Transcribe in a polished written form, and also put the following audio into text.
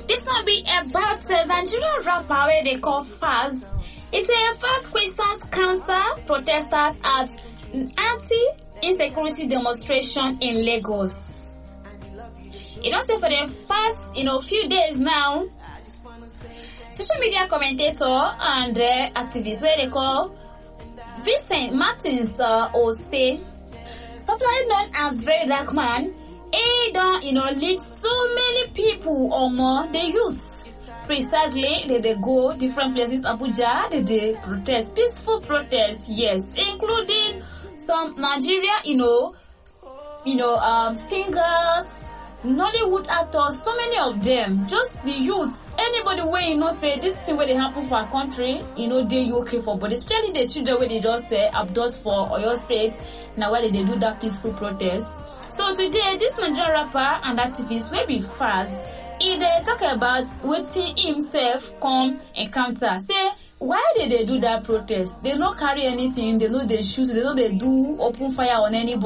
This one be about Nigerian rapper where they call Faz. It's a first Christmas cancer protesters at anti-insecurity demonstration in Lagos. You know, say for the past, few days now, social media commentator and activist where they call Vincent Martins Ose, popularly known as Very Dark Man, he don't, lead so many people or more, the youth. Precisely, they go different places, Abuja, they protest, peaceful protests, yes, including some Nigeria, singers, Nollywood actors, so many of them, just the youth, anybody where say this thing where they happen for our country, they okay for, but especially the children where they just abduct for Oyo State, now where they do that peaceful protest. So today, this Nigerian rapper and activist will be fast. He they talk about what he himself come encounter. Say, why did they do that protest? They don't carry anything, they know they shoot, they know they do open fire on anybody.